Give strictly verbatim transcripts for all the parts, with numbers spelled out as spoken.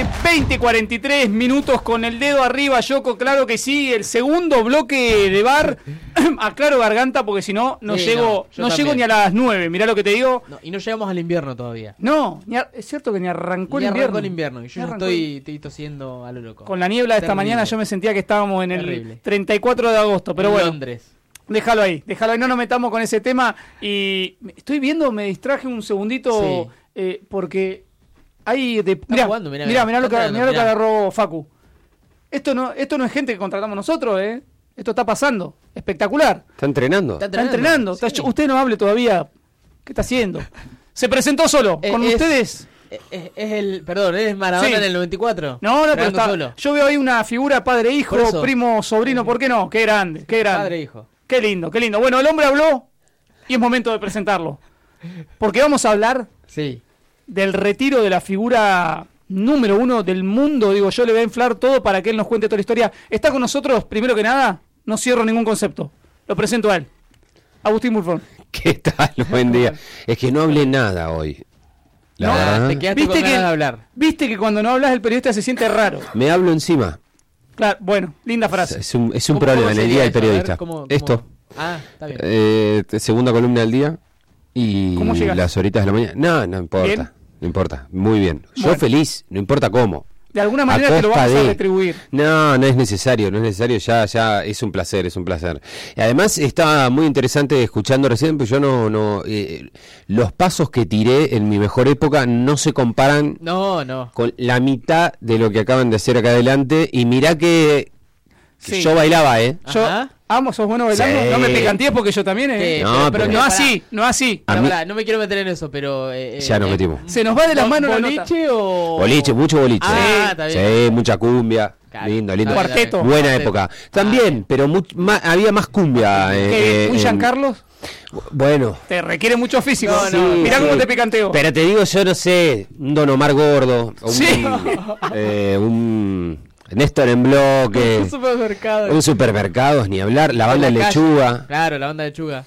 tarde, veinte cuarenta y tres minutos con el dedo arriba, Yoko, claro que sí, el segundo bloque de bar. Aclaro garganta porque si no, no Sí, llego no, no yo llego ni a las nueve, mirá lo que te digo. No, y no llegamos al invierno todavía. No, ni a- es cierto que ni arrancó Ni el invierno. arrancó el invierno y yo Ni ya arrancó estoy, estoy tosiendo a lo loco. Con la niebla de esta Terrible. mañana yo me sentía que estábamos en el Terrible. treinta y cuatro de agosto, pero En bueno. Londres. Déjalo ahí, déjalo ahí, no nos metamos con ese tema. Y estoy viendo, me distraje un segundito Sí. eh, porque hay de, mirá, jugando, mirá, mirá, mirá. mirá lo que, Está mirá lo que entrando, agarró Facu. Esto no, esto no es gente que contratamos nosotros, eh. Esto está pasando, espectacular. ¿Está entrenando? Está Está entrenando. sí. Está- usted no hable todavía. ¿Qué está haciendo? Se presentó solo, Eh, con es- ustedes. Es, es el, perdón, ¿es Maradona Sí. en el noventa y cuatro? No, no, pero Jugando está, solo. yo veo ahí una figura padre-hijo, Por eso. primo, sobrino, ¿por qué no? Qué grande, qué grande. Padre e hijo. Qué lindo, qué lindo. Bueno, el hombre habló y es momento de presentarlo. Porque vamos a hablar Sí. del retiro de la figura número uno del mundo. Digo, yo le voy a inflar todo para que él nos cuente toda la historia. Está con nosotros, primero que nada, no cierro ningún concepto. Lo presento a él. Agustín Bulfón. ¿Qué tal? Buen día. Es que no hablé nada hoy. La No, verdad. te quedaste con ganas de hablar. Viste que cuando no hablas el periodista se siente raro. Me hablo encima. Claro, bueno, linda frase. Es un, es un ¿Cómo- problema cómo en el sería día del eso? A ver, periodista. ¿cómo- cómo? Esto. Ah, está bien. Eh, segunda columna del día. Y ¿Cómo llegas? las horitas de la mañana. No, no importa. ¿Bien? No importa. Muy bien. Yo Bueno. feliz, no importa cómo. De alguna manera te lo costa vamos a de- retribuir. No, no es necesario, no es necesario, ya, ya es un placer, es un placer. Y además estaba muy interesante escuchando recién, pero yo no, no, eh, los pasos que tiré en mi mejor época no se comparan No, no. con la mitad de lo que acaban de hacer acá adelante, y mirá que, que Sí. yo bailaba, ¿eh? Yo, Ajá. amo, sos bueno bailando. Sí. No me picantees porque yo también, eh. Sí, No, pero, pero- no pará. así, no así. A Pará, mí- pará, no me quiero meter en eso, pero... eh, Ya nos eh, metimos. Se nos va de las manos la nota. ¿Boliche o...? Boliche, mucho boliche. Ah, está bien. Sí, mucha cumbia. Claro. Lindo, lindo. Está bien, Cuarteto. está bien. Buena Cuarteto. época. También, pero much- más- había más cumbia. ¿Qué, eh, eh, ¿Un en- Giancarlos? Bueno. Te requiere mucho físico. No, no, Sí, Mirá sí. cómo te picanteo. Pero te digo, yo no sé, un Don Omar gordo, un, Sí. eh, un Néstor en bloque, Un supermercado. un supermercados, ni hablar, la banda de En la calle. lechuga. Claro, la banda de lechuga.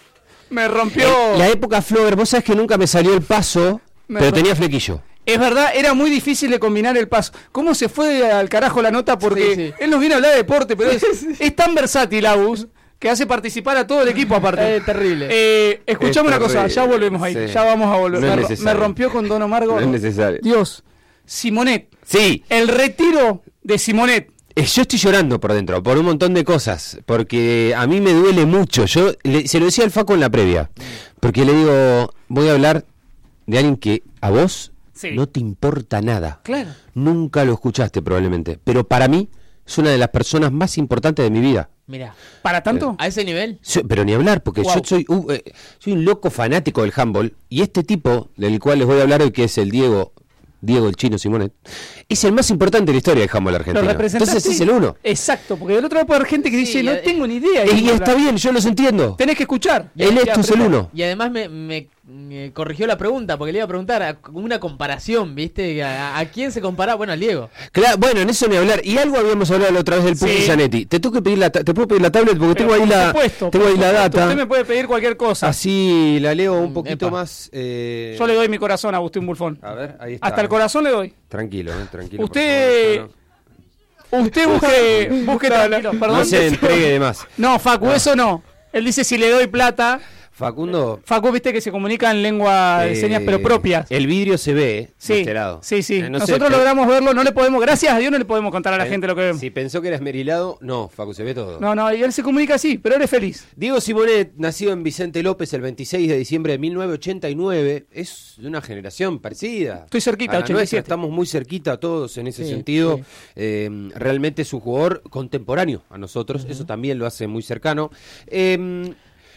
Me rompió. Eh, La época Flover, vos sabés que nunca me salió el paso, Me pero ro- tenía flequillo. Es verdad, era muy difícil de combinar el paso. ¿Cómo se fue al carajo la nota? Porque Sí, sí. él nos viene a hablar de deporte, pero es, es tan versátil, Agus, que hace participar a todo el equipo aparte. Eh, terrible. Eh, escuchame Es una cosa, terrible, ya volvemos ahí, sí. ya vamos a volver. No es me, ro- necesario. me rompió con Don Omar No Gordo. es necesario. Dios, Simonet, Sí, el retiro de Simonet. eh, yo estoy llorando por dentro, por un montón de cosas, porque a mí me duele mucho. Yo le- se lo decía al Faco en la previa, porque le digo, voy a hablar de alguien que a vos Sí. no te importa nada. Claro. Nunca lo escuchaste probablemente, pero para mí es una de las personas más importantes de mi vida. Mirá. ¿Para tanto? ¿A ese nivel? So- pero ni hablar, porque Wow. yo soy, uh, eh, soy un loco fanático del handball, y este tipo, del cual les voy a hablar hoy, que es el Diego, Diego el Chino Simonet, es el más importante de la historia del handball ¿Lo argentino. representaste? Entonces es el uno. Exacto, porque del otro lado puede haber gente que dice, Sí, no y- tengo ni idea. Y, y está bien, yo los entiendo. Tenés que escuchar. Y- Él y esto es el aprender. uno. Y además me, me- me corrigió la pregunta, porque le iba a preguntar a- una comparación, ¿viste? ¿A, a quién se compara? Bueno, al Diego. Claro, bueno, en eso ni hablar. Y algo habíamos hablado la otra vez del Pupi Sí. Zanetti. Te tengo que pedir la ta- te puedo pedir la tablet porque Pero tengo ahí por la supuesto, tengo por ahí la supuesto, data. Usted me puede pedir cualquier cosa. Así la leo un Mm, poquito epa. más. eh, Yo le doy mi corazón a Agustín Bulfón. A ver, ahí está. Hasta el corazón le doy. Tranquilo, eh, tranquilo. por Usted, favor, no, usted busque, busque tranquilo, no. perdón. No se entregue de más. No, Facu, eso no. Él dice si le doy plata. Facundo. Facu, viste que se comunica en lengua de eh, señas, pero propias. El vidrio se ve, eh, Sí, de este lado. sí, sí. Eh, no sé, Nosotros pero- logramos verlo, no le podemos, gracias a Dios no le podemos contar a la eh, gente lo que vemos. Si pensó que era esmerilado, no, Facu, se ve todo. No, no, y él se comunica así, pero él es feliz. Diego Simonet, nacido en Vicente López el veintiséis de diciembre de mil novecientos ochenta y nueve, es de una generación parecida. Estoy cerquita, a la ochenta y nuestra, siete. estamos muy cerquita todos en ese Sí, sentido. sí. Eh, realmente es un jugador contemporáneo a nosotros, eso también lo hace muy cercano. Eh,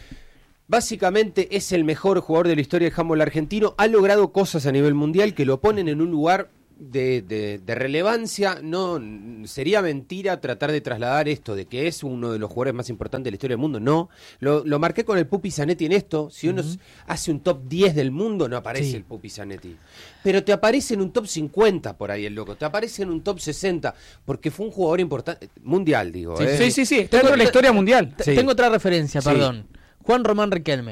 Básicamente es el mejor jugador de la historia del handball argentino, ha logrado cosas a nivel mundial que lo ponen en un lugar de, de, de relevancia. No n- sería mentira tratar de trasladar esto de que es uno de los jugadores más importantes de la historia del mundo, no. Lo, lo marqué con el Pupi Zanetti en esto. Si uno s- hace un top diez del mundo, no aparece Sí. el Pupi Zanetti. Pero te aparece en un top cincuenta por ahí el loco, te aparece en un top sesenta, porque fue un jugador importante, mundial digo. Sí, ¿eh? Sí, sí, sí, está dentro de la historia mundial. T- Sí. Tengo otra referencia, Sí. perdón. Juan Román Riquelme.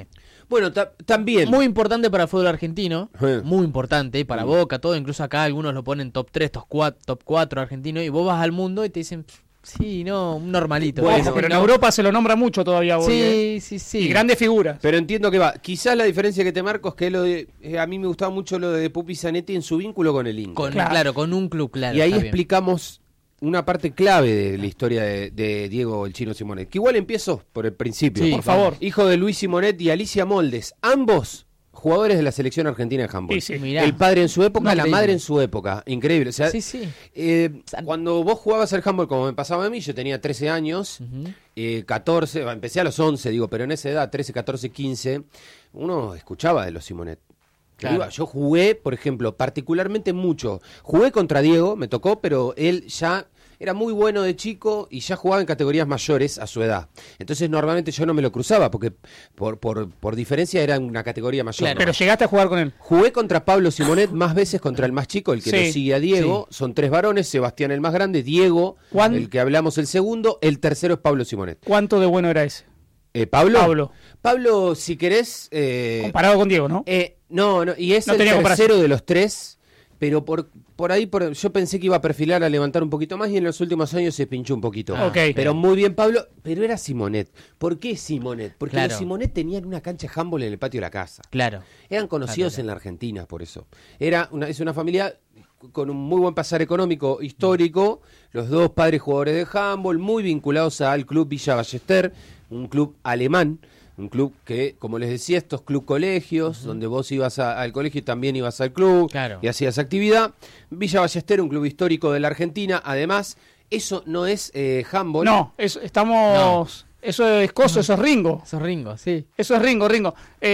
Bueno, ta- también. Muy importante para el fútbol argentino, Eh. muy importante, para Mm. Boca, todo, incluso acá algunos lo ponen top tres, top cuatro, top cuatro argentino, y vos vas al mundo y te dicen, sí, no, un normalito. Bueno, Ojo, pero en no. Europa se lo nombra mucho todavía. Porque- Sí, sí, sí. Y grandes figuras. Pero entiendo que va. Quizás la diferencia que te marco es que lo de, eh, a mí me gustaba mucho lo de Pupi Zanetti en su vínculo con el Inter. Con, Claro. claro. con un club, claro. y ahí está bien. explicamos una parte clave de la historia de, de Diego el Chino Simonet. Que igual empiezo por el principio. Sí, Por favor. Hijo de Luis Simonet y Alicia Moldes. Ambos jugadores de la selección argentina de handball. Sí, sí. Mirá. El padre en su época, No, la increíble. madre en su época. Increíble. O sea, Sí, sí. eh, cuando vos jugabas al handball, como me pasaba a mí, yo tenía trece años, Ujú. eh, catorce, bah, empecé a los once, digo, pero en esa edad, trece, catorce, quince, uno escuchaba de los Simonet. Claro. Iba- Yo jugué, por ejemplo, particularmente mucho. Jugué contra Diego, me tocó, pero él ya era muy bueno de chico y ya jugaba en categorías mayores a su edad. Entonces normalmente yo no me lo cruzaba porque por, por, por diferencia era una categoría mayor. Claro. Pero llegaste a jugar con él. Jugué contra Pablo Simonet más veces contra el más chico, el que Sí, lo sigue a Diego. Son tres varones, Sebastián el más grande, Diego, ¿Cuán- el que hablamos el segundo, el tercero es Pablo Simonet. ¿Cuánto de bueno era ese? Eh, ¿Pablo? Pablo. Pablo, si querés... eh, Comparado con Diego, ¿no? eh, no, no, y es No el tenía tercero comparación. de los tres, pero por, por ahí por, yo pensé que iba a perfilar a levantar un poquito más y en los últimos años se pinchó un poquito. Ah, Ok. Pero muy bien Pablo, pero era Simonet. ¿Por qué Simonet? Porque Claro. los Simonet tenían una cancha de handball en el patio de la casa. Claro. Eran conocidos Claro, claro. en la Argentina por eso. Era una, es una familia con un muy buen pasar económico histórico, los dos padres jugadores de handball, muy vinculados al club Villa Ballester, un club alemán, un club que, como les decía, estos club colegios, donde vos ibas a- al colegio y también ibas al club Claro. y hacías actividad. Villa Ballester, un club histórico de la Argentina, además, eso no es eh, handball. No, eso, estamos... Eso es coso, eso es Ringo. Esos ringos, sí. Eso es Ringo, Ringo.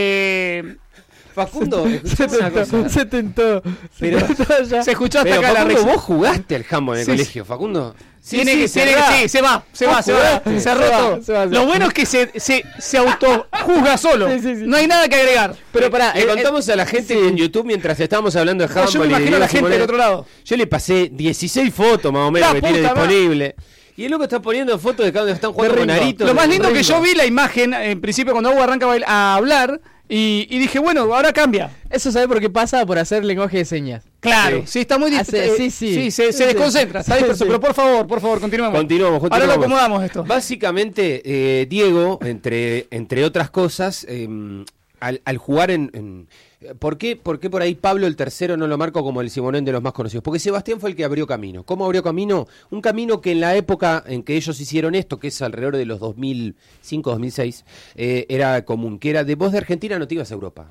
Eh, Facundo, escuchame una cosa. Se tentó. Pero- se escuchó hasta Pero acá la Facundo, risa. vos jugaste al handball en el Sí, colegio, Facundo. Sí, tiene sí, que, tiene que- cerrá. sí, se va, se va, Vos se va, jugaste. se cerró Se va, todo. se va, se Lo va. bueno es que se, se, se autojuzga solo. Sí, sí, sí. No hay nada que agregar. Pero pará, Le eh, contamos a la gente sí. que en YouTube, mientras estábamos hablando de No, handball... yo me y de imagino a la Diego gente Simonet, del otro lado. Yo le pasé dieciséis fotos más o menos La que tiene puta madre. disponible. Y el loco está poniendo fotos de cuando están jugando con Ringo. Arito. Lo más de lindo que Ringo. yo vi la imagen, en principio cuando Hugo arranca a bail- a hablar, y, y dije, bueno, ahora cambia. Eso sabe por qué pasa, por hacer lenguaje de señas. Claro, sí, Sí. está muy Hace- dif- sí, eh, sí. se, se Sí, sí. desconcentra, está Sí, disperso. sí. Pero por favor, por favor, continuemos. Continuamos, Ahora lo continuamos. acomodamos esto. Básicamente, eh, Diego, entre, entre otras cosas, eh, al, al jugar en... en- ¿por, qué, ¿Por qué por ahí Pablo el tercero no lo marco como el Simonet de los más conocidos? Porque Sebastián fue el que abrió camino. ¿Cómo abrió camino? Un camino que en la época en que ellos hicieron esto, que es alrededor de los dos mil cinco, dos mil seis, eh, era común, que era de vos de Argentina no te ibas a Europa.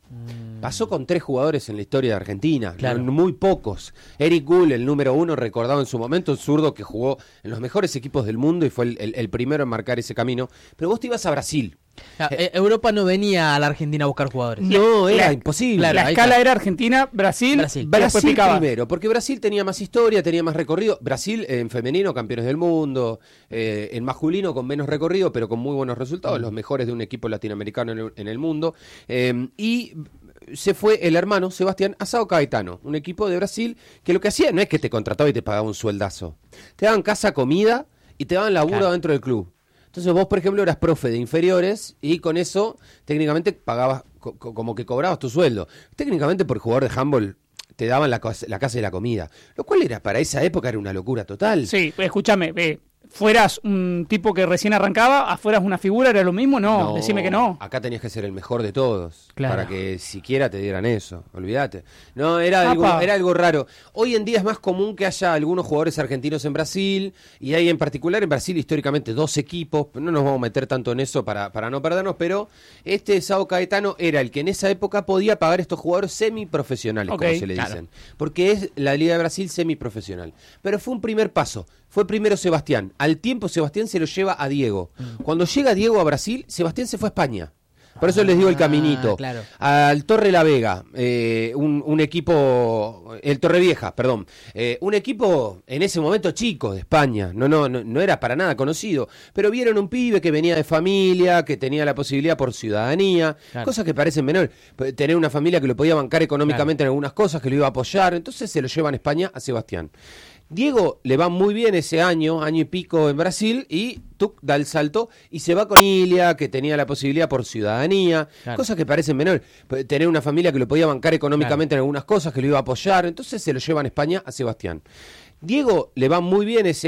Pasó con tres jugadores en la historia de Argentina, Claro. no- muy pocos. Eric Gould, el número uno, recordado en su momento, un zurdo que jugó en los mejores equipos del mundo y fue el, el- el primero en marcar ese camino. Pero vos te ibas a Brasil. Ah, eh, Europa no venía a la Argentina a buscar jugadores. No, era la- imposible. claro, La ahí escala está. era Argentina, Brasil, Brasil. y después Brasil picaba. primero, porque Brasil tenía más historia, tenía más recorrido. Brasil eh, en femenino, campeones del mundo. Eh, en masculino, con menos recorrido, pero con muy buenos resultados. Los mejores de un equipo latinoamericano en el, en el mundo. Eh, y se fue el hermano Sebastián a Sao Caetano, un equipo de Brasil que lo que hacía no es que te contrataba y te pagaba un sueldazo. Te daban casa, comida y te daban laburo Claro. dentro del club. Entonces vos, por ejemplo, eras profe de inferiores y con eso técnicamente pagabas, co- co- como que cobrabas tu sueldo. Técnicamente por jugador de handball te daban la, cos- la casa y la comida, lo cual era para esa época era una locura total. Sí, escúchame, eh, fueras un tipo que recién arrancaba, afueras una figura, ¿era lo mismo? No, decime que no. Acá tenías que ser el mejor de todos Claro. para que siquiera te dieran eso. Olvídate. No, era Apa. algo, era algo raro. Hoy en día es más común que haya algunos jugadores argentinos en Brasil y hay en particular en Brasil históricamente dos equipos. No nos vamos a meter tanto en eso para, para no perdernos, pero este Sao Caetano era el que en esa época podía pagar estos jugadores semiprofesionales, Ok, como se le claro. dicen. Porque es la Liga de Brasil semiprofesional. Pero fue un primer paso. Fue primero Sebastián. Al tiempo Sebastián se lo lleva a Diego. Cuando llega Diego a Brasil, Sebastián se fue a España. Por eso les digo el Ah, caminito. claro. Al Torre la Vega, eh, un, un equipo, el Torre Vieja, perdón, eh, un equipo en ese momento chico de España, no, no, no, no era para nada conocido, pero vieron un pibe que venía de familia, que tenía la posibilidad por ciudadanía, Claro. cosas que parecen menor, p- tener una familia que lo podía bancar económicamente en algunas cosas, que lo iba a apoyar, entonces se lo llevan a España a Sebastián. Diego le va muy bien ese año, año y pico en Brasil, y Tuc da el salto y se va con familia, que tenía la posibilidad por ciudadanía, Claro. cosas que parecen menores. P- Tener una familia que lo podía bancar económicamente en algunas cosas, que lo iba a apoyar, entonces se lo llevan a España a Sebastián. Diego le va muy bien ese